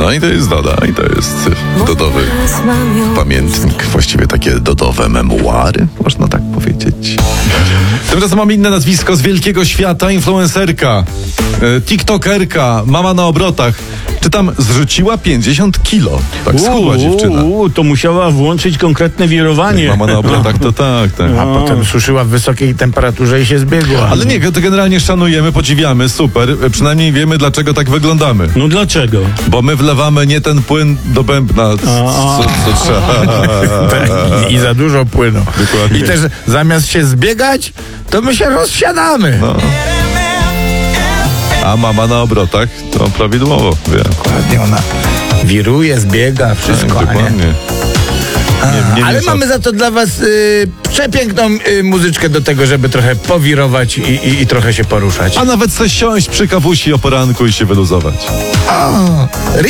No i to jest Doda, i to jest dodowy pamiętnik, właściwie takie dodowe memuary, można tak powiedzieć. Tymczasem mamy inne nazwisko z wielkiego świata, influencerka, tiktokerka, mama na obrotach. Czytam, zrzuciła 50 kilo. Tak schudła dziewczyna. To musiała włączyć konkretne wirowanie. Mama na obrotach to tak. A potem suszyła w wysokiej temperaturze i się zbiegła. Ale nie, to generalnie szanujemy, podziwiamy, super. Przynajmniej wiemy, dlaczego tak wyglądamy. No dlaczego? Bo my wlewamy nie ten płyn do bębna, co trzeba. I za dużo płynu. Dokładnie. I też zamiast się zbiegać, to my się rozsiadamy. No. A mama na obrotach to prawidłowo, wie. Dokładnie, ona wiruje, zbiega, wszystko, Tak, a nie? dokładnie. Nie Ale miesza- mamy za to dla was przepiękną muzyczkę do tego, żeby trochę powirować i trochę się poruszać. A nawet coś siąść przy kawusi o poranku i się wyluzować.